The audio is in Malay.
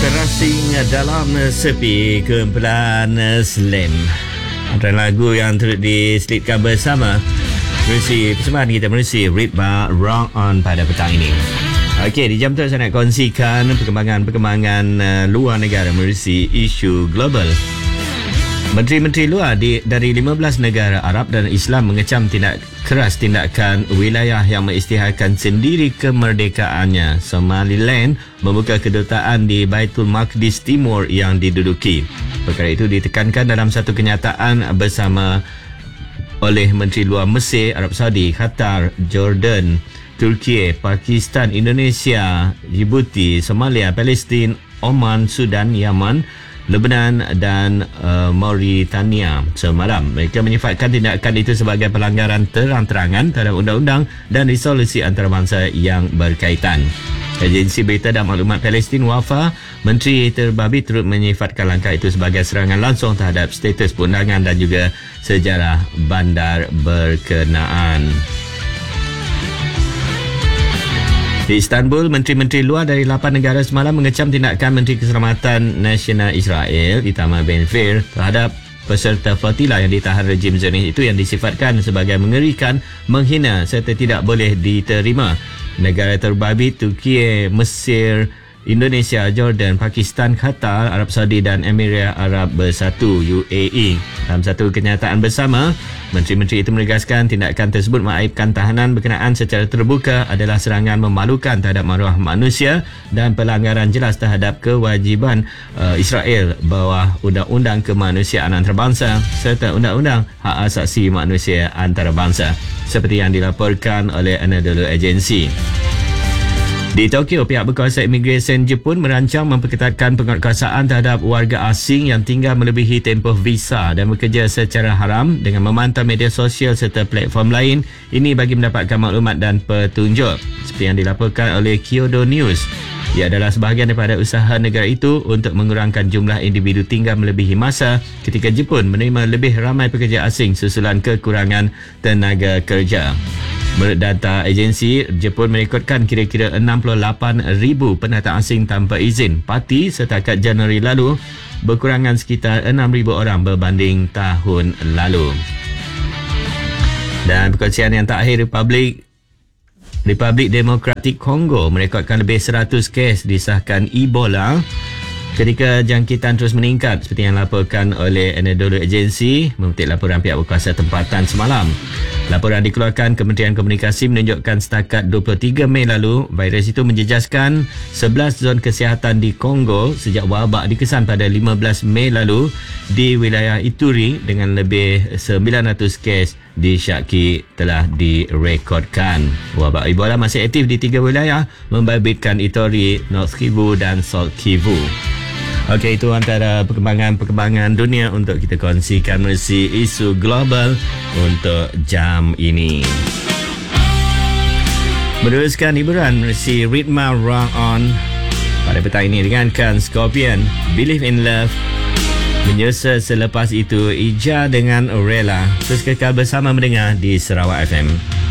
Terasing dalam sepi kumpulan Slam. Antara lagu yang turut diselitkan bersama menerusi persembahan kita menerusi Ritma Wrong On pada petang ini. Okey, di jam tu saya nak kongsikan perkembangan luar negara menerusi isu global. Menteri-menteri luar dari 15 negara Arab dan Islam mengecam keras tindakan wilayah yang mengisytiharkan sendiri kemerdekaannya. Somaliland membuka kedutaan di Baitul Maqdis Timur yang diduduki. Perkara itu ditekankan dalam satu kenyataan bersama oleh Menteri Luar Mesir, Arab Saudi, Qatar, Jordan, Turki, Pakistan, Indonesia, Djibouti, Somalia, Palestin, Oman, Sudan, Yaman, Lebanon dan Mauritania semalam. Mereka menyifatkan tindakan itu sebagai pelanggaran terang-terangan terhadap undang-undang dan resolusi antarabangsa yang berkaitan. Agensi Berita dan Maklumat Palestin WAFA, Menteri Terbabi turut menyifatkan langkah itu sebagai serangan langsung terhadap status perundangan dan juga sejarah bandar berkenaan. Di Istanbul, menteri-menteri luar dari 8 negara semalam mengecam tindakan Menteri Keselamatan Nasional Israel, Itamar Ben-Gvir, terhadap peserta flotila yang ditahan rejim Zionis itu yang disifatkan sebagai mengerikan, menghina serta tidak boleh diterima. Negara terbabi Turki, Mesir, Indonesia, Jordan, Pakistan, Qatar, Arab Saudi dan Emirat Arab Bersatu UAE. Dalam satu kenyataan bersama, menteri-menteri itu menegaskan tindakan tersebut mengaibkan tahanan berkenaan secara terbuka adalah serangan memalukan terhadap maruah manusia dan pelanggaran jelas terhadap kewajiban Israel bawah Undang-Undang Kemanusiaan Antarabangsa serta Undang-Undang Hak Asasi Manusia Antarabangsa, seperti yang dilaporkan oleh Anadolu Agency. Di Tokyo, pihak berkuasa imigresen Jepun merancang memperketatkan penguatkuasaan terhadap warga asing yang tinggal melebihi tempoh visa dan bekerja secara haram dengan memantau media sosial serta platform lain. Ini bagi mendapatkan maklumat dan petunjuk. Seperti yang dilaporkan oleh Kyodo News, ia adalah sebahagian daripada usaha negara itu untuk mengurangkan jumlah individu tinggal melebihi masa ketika Jepun menerima lebih ramai pekerja asing susulan kekurangan tenaga kerja. Menurut data agensi, Jepun merekodkan kira-kira 68,000 pendatang asing tanpa izin parti setakat Januari lalu, berkurangan sekitar 6,000 orang berbanding tahun lalu. Dan perkongsian yang terakhir, Republik Demokratik Kongo merekodkan lebih 100 kes disahkan Ebola ketika jangkitan terus meningkat, seperti yang dilaporkan oleh Anadolu Agency mengutip laporan pihak berkuasa tempatan semalam. Laporan dikeluarkan Kementerian Komunikasi menunjukkan setakat 23 Mei lalu, virus itu menjejaskan 11 zon kesihatan di Kongo sejak wabak dikesan pada 15 Mei lalu di wilayah Ituri dengan lebih 900 kes disyaki telah direkodkan. Wabak Ebola masih aktif di 3 wilayah membabitkan Ituri, North Kivu dan South Kivu. Okey, itu antara perkembangan dunia untuk kita kongsikan menerusi isu global untuk jam ini. Meneruskan hiburan menerusi Ritma Wrong On pada petang ini dengankan Scorpion, Believe in Love. Menyusul selepas itu Ija dengan Aurela. Terus kekal bersama mendengar di Sarawak FM.